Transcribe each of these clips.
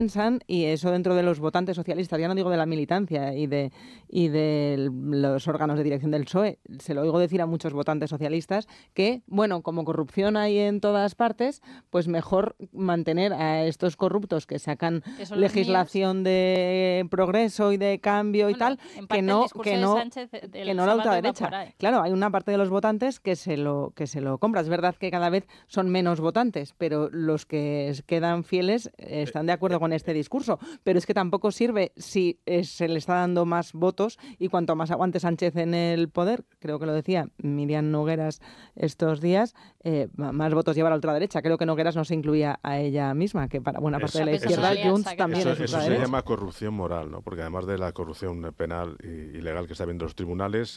piensan, y eso dentro de los votantes socialistas, ya no digo de la militancia y de los órganos de dirección del PSOE, se lo oigo decir a muchos votantes socialistas que, bueno, como corrupción hay en todas partes, pues mejor mantener a estos corruptos que sacan legislación de progreso y de cambio y tal, que no la ultraderecha. Claro, hay una parte de los votantes que se lo compra. Es verdad que cada vez son menos votantes, pero los que quedan fieles están de acuerdo con este discurso, pero es que tampoco sirve si se le está dando más votos y cuanto más aguante Sánchez en el poder, creo que lo decía Miriam Nogueras estos días, más votos lleva la ultraderecha. Creo que Nogueras no se incluía a ella misma, que para buena parte de la izquierda Junts también es ultraderecha. Eso se llama corrupción moral, ¿no? Porque además de la corrupción penal y legal que está viendo los tribunales,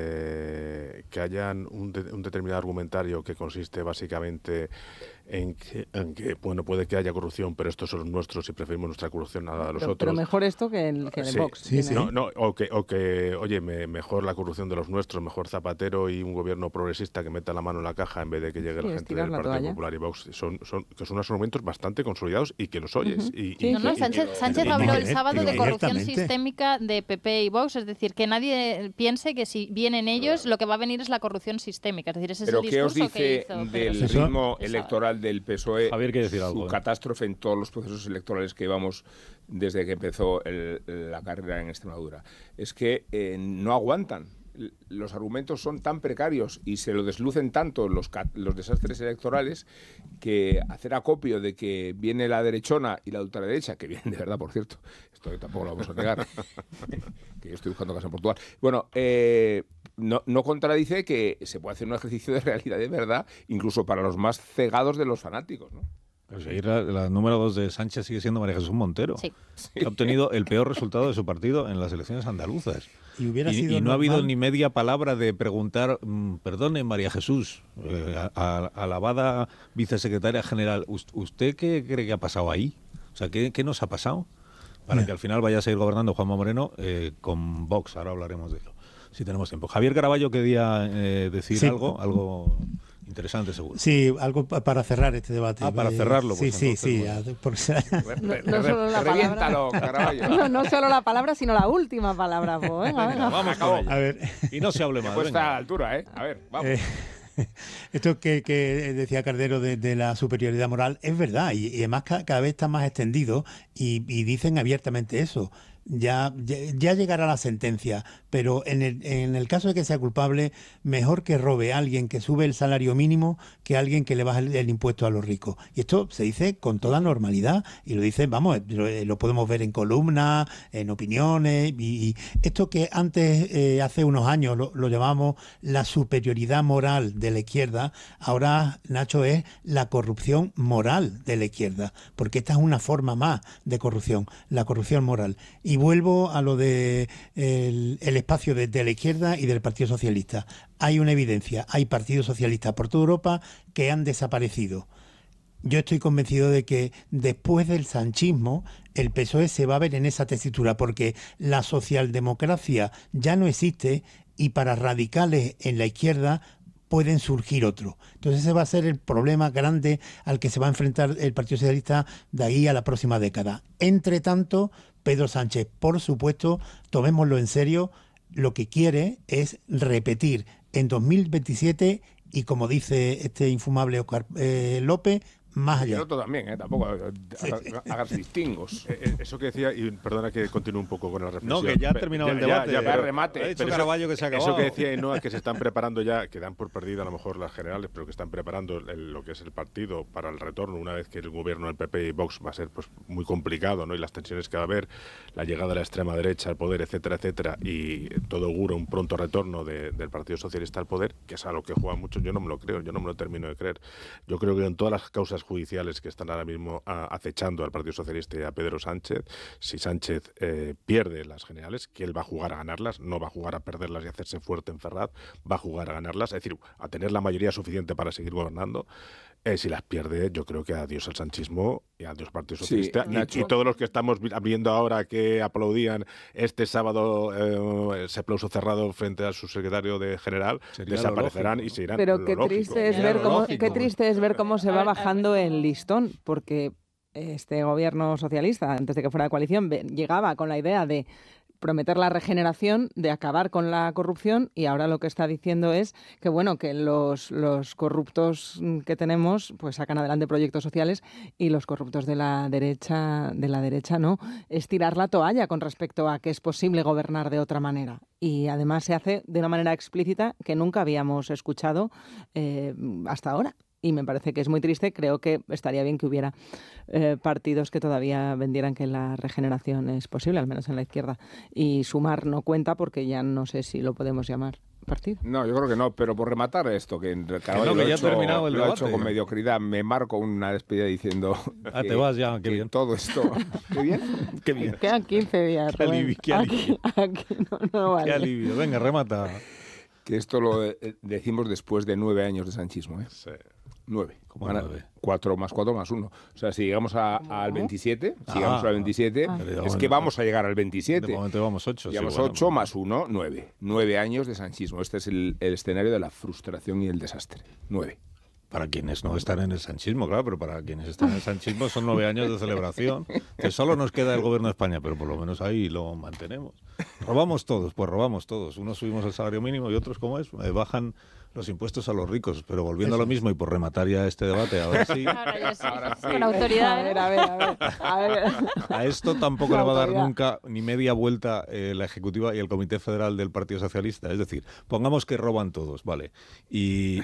que hayan un determinado argumentario que consiste básicamente en que bueno, puede que haya corrupción, pero estos son nuestros y preferimos nuestra corrupción a la de los otros. Pero mejor esto que el Vox. Sí. O que oye, mejor la corrupción de los nuestros, mejor Zapatero y un gobierno progresista que meta la mano en la caja en vez de que llegue la gente del Partido Popular y Vox. Son unos argumentos bastante consolidados y que los oyes. Sánchez habló el sábado de corrupción sistémica de PP y Vox, es decir, que nadie piense que si vienen ellos, lo que va a venir es la corrupción sistémica. Es decir, ese es el discurso que hizo. ¿Pero qué os dice del ritmo electoral del PSOE, Javier quiere decir algo, su catástrofe en todos los procesos electorales que llevamos desde que empezó la carrera en Extremadura? Es que no aguantan. Los argumentos son tan precarios y se lo deslucen tanto los desastres electorales que hacer acopio de que viene la derechona y la ultraderecha, que vienen de verdad, por cierto, esto tampoco lo vamos a negar, que yo estoy buscando casa en Portugal, bueno, no contradice que se puede hacer un ejercicio de realidad de verdad, incluso para los más cegados de los fanáticos, ¿no? Pero si la número 2 de Sánchez sigue siendo María Jesús Montero, que ha obtenido el peor resultado de su partido en las elecciones andaluzas. Y no ha habido ni media palabra de preguntar, perdone María Jesús, alabada vicesecretaria general, ¿usted qué cree que ha pasado ahí? O sea, ¿qué nos ha pasado? Para que al final vaya a seguir gobernando Juanma Moreno con Vox. Ahora hablaremos de ello, si tenemos tiempo. Javier Caraballo quería decir algo interesante, seguro. Sí, algo para cerrar este debate. Para cerrarlo. Pues sí. No solo la Reviéntalo, Caraballo. No solo la palabra, sino la última palabra. Pues, venga. Vamos con ella. A ver. Y no se hable más. Pues está a la altura, ¿eh? A ver, vamos. Esto que decía Cardero de la superioridad moral es verdad y además cada vez está más extendido y dicen abiertamente eso. Ya llegará la sentencia, pero en el caso de que sea culpable, mejor que robe a alguien que sube el salario mínimo que a alguien que le baja el impuesto a los ricos. Y esto se dice con toda normalidad y lo dicen, vamos, lo podemos ver en columnas, en opiniones y esto que antes, hace unos años, lo llamamos la superioridad moral de la izquierda, ahora, Nacho, es la corrupción moral de la izquierda, porque esta es una forma más de corrupción, la corrupción moral. Y vuelvo a lo de el espacio de la izquierda y del Partido Socialista. Hay una evidencia, hay partidos socialistas por toda Europa que han desaparecido. Yo estoy convencido de que después del sanchismo el PSOE se va a ver en esa tesitura porque la socialdemocracia ya no existe y para radicales en la izquierda pueden surgir otros. Entonces ese va a ser el problema grande al que se va a enfrentar el Partido Socialista de ahí a la próxima década. Entre tanto, Pedro Sánchez, por supuesto, tomémoslo en serio, lo que quiere es repetir en 2027 y, como dice este infumable Óscar López, más allá. Y el otro también, tampoco hagas distingos. Eso que decía, y perdona que continúe un poco con la reflexión. No, que ya ha terminado el debate. Ya remate. Ha dicho Caraballo que se ha acabado. Eso que decía Ainhoa, que se están preparando ya, que dan por perdida a lo mejor las generales, pero que están preparando lo que es el partido para el retorno, una vez que el gobierno del PP y Vox va a ser pues muy complicado, ¿no? Y las tensiones que va a haber, la llegada de la extrema derecha al poder, etcétera, etcétera, y todo augura un pronto retorno del Partido Socialista al poder, que es a lo que juega mucho. Yo no me lo creo, yo no me lo termino de creer. Yo creo que en todas las causas judiciales que están ahora mismo acechando al Partido Socialista y a Pedro Sánchez, si Sánchez pierde las generales, que él va a jugar a ganarlas, no va a jugar a perderlas y hacerse fuerte en Ferraz, va a jugar a ganarlas, es decir, a tener la mayoría suficiente para seguir gobernando. Si las pierde, yo creo que adiós al sanchismo y adiós Partido Socialista. Y todos los que estamos viendo ahora que aplaudían este sábado ese aplauso cerrado frente al subsecretario de general, desaparecerán y se irán. Pero qué triste es ver cómo se va bajando el listón, porque este gobierno socialista, antes de que fuera de coalición, llegaba con la idea de prometer la regeneración, de acabar con la corrupción, y ahora lo que está diciendo es que bueno, que los corruptos que tenemos pues sacan adelante proyectos sociales y los corruptos de la derecha no. Es tirar la toalla con respecto a que es posible gobernar de otra manera. Y además se hace de una manera explícita que nunca habíamos escuchado hasta ahora. Y me parece que es muy triste. Creo que estaría bien que hubiera partidos que todavía vendieran que la regeneración es posible, al menos en la izquierda. Y Sumar no cuenta porque ya no sé si lo podemos llamar partido. No, yo creo que no, pero por rematar esto, que Carvalho lo ha hecho con mediocridad, me marco una despedida diciendo... te vas ya, qué bien. Todo esto... ¿Qué bien? Qué bien. Quedan 15 días, Qué alivio, qué alivio. Aquí no vale. Qué alivio. Venga, remata. Que esto lo decimos después de 9 años de sanchismo, ¿eh? Sí. 9. ¿Cómo 9? 4 más 4 más 1. O sea, si llegamos al 27, es que vamos a llegar al 27. De momento vamos 8. Llegamos 8 más 1, 9. 9 años de sanchismo. Este es el escenario de la frustración y el desastre. 9. Para quienes no están en el sanchismo, claro, pero para quienes están en el sanchismo son 9 años de celebración, que solo nos queda el gobierno de España, pero por lo menos ahí lo mantenemos. Robamos todos, pues robamos todos. Unos subimos el salario mínimo y otros, ¿cómo es? Bajan los impuestos a los ricos, pero volviendo a lo mismo y por rematar ya este debate, ahora sí. Ahora sí. Con autoridad. A ver. A esto tampoco le va a dar nunca ni media vuelta la Ejecutiva y el Comité Federal del Partido Socialista. Es decir, pongamos que roban todos, ¿vale? Y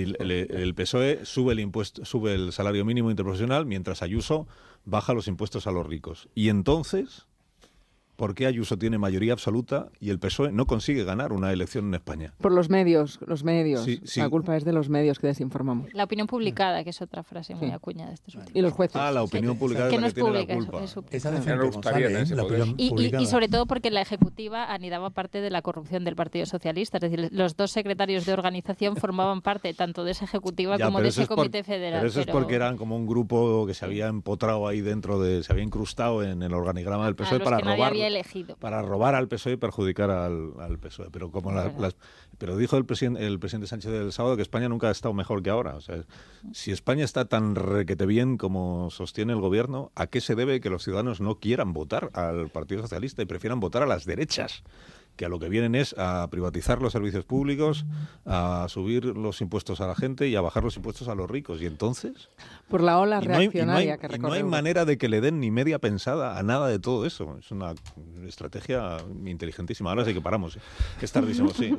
el PSOE sube el salario mínimo interprofesional, mientras Ayuso baja los impuestos a los ricos. Y entonces, ¿por qué Ayuso tiene mayoría absoluta y el PSOE no consigue ganar una elección en España? Por los medios. Sí. La culpa es de los medios que desinformamos. La opinión publicada, que es otra frase muy acuñada de estos últimos. Y los jueces. La opinión publicada es la que tiene la culpa. Esa defensa la opinión y sobre todo porque la Ejecutiva anidaba parte de la corrupción del Partido Socialista. Es decir, los 2 secretarios de organización formaban parte tanto de esa Ejecutiva como de ese Comité Federal. Pero eso es porque eran como un grupo que se había empotrado ahí dentro, se había incrustado en el organigrama del PSOE para robar. Para robar al PSOE y perjudicar al PSOE. Pero como pero dijo el presidente Sánchez el sábado que España nunca ha estado mejor que ahora. O sea, si España está tan requete bien como sostiene el gobierno, ¿a qué se debe que los ciudadanos no quieran votar al Partido Socialista y prefieran votar a las derechas? Que a lo que vienen es a privatizar los servicios públicos, a subir los impuestos a la gente y a bajar los impuestos a los ricos. ¿Y entonces? Por la ola reaccionaria que recorre. No hay manera de que le den ni media pensada a nada de todo eso. Es una estrategia inteligentísima. Ahora sí que paramos. Es tardísimo, sí.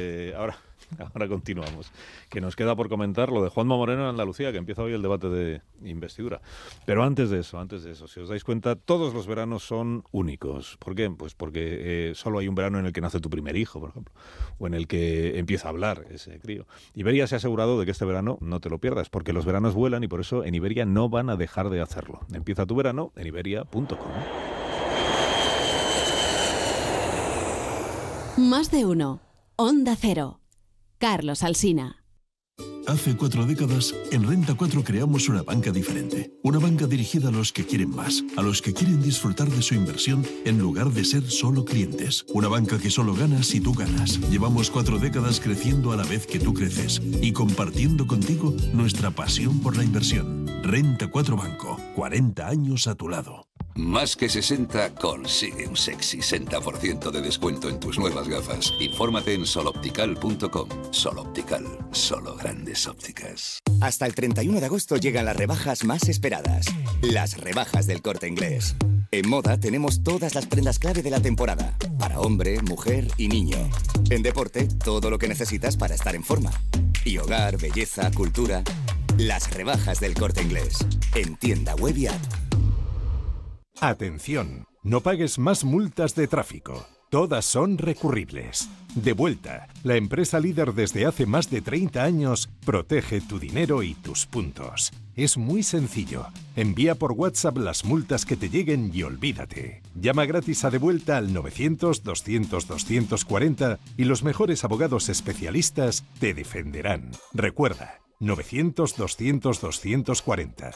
Ahora continuamos. Que nos queda por comentar lo de Juanma Moreno en Andalucía, que empieza hoy el debate de investidura. Pero antes de eso, si os dais cuenta, todos los veranos son únicos. ¿Por qué? Pues porque solo hay un verano en el que nace tu primer hijo, por ejemplo, o en el que empieza a hablar ese crío. Iberia se ha asegurado de que este verano no te lo pierdas, porque los veranos vuelan y por eso en Iberia no van a dejar de hacerlo. Empieza tu verano en iberia.com. Más de uno. Onda Cero. Carlos Alsina. Hace 4 décadas, en Renta 4 creamos una banca diferente. Una banca dirigida a los que quieren más, a los que quieren disfrutar de su inversión en lugar de ser solo clientes. Una banca que solo gana si tú ganas. Llevamos 4 décadas creciendo a la vez que tú creces y compartiendo contigo nuestra pasión por la inversión. Renta 4 Banco, 40 años a tu lado. Más que 60 consigue un sexy 60% de descuento en tus nuevas gafas. Infórmate en soloptical.com. Soloptical, solo grandes ópticas. Hasta el 31 de agosto llegan las rebajas más esperadas. Las rebajas del Corte Inglés. En moda tenemos todas las prendas clave de la temporada. Para hombre, mujer y niño. En deporte, todo lo que necesitas para estar en forma. Y hogar, belleza, cultura. Las rebajas del Corte Inglés. En tienda web y app. Atención, no pagues más multas de tráfico. Todas son recurribles. Devuelta, la empresa líder desde hace más de 30 años, protege tu dinero y tus puntos. Es muy sencillo. Envía por WhatsApp las multas que te lleguen y olvídate. Llama gratis a Devuelta al 900-200-240 y los mejores abogados especialistas te defenderán. Recuerda, 900-200-240,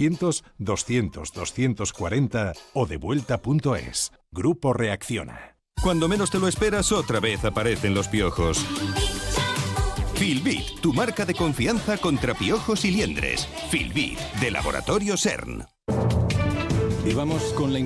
900-200-240 o devuelta.es. Grupo Reacciona. Cuando menos te lo esperas, otra vez aparecen los piojos. Filbit, tu marca de confianza contra piojos y liendres. Filbit, de Laboratorio CERN. Y vamos con la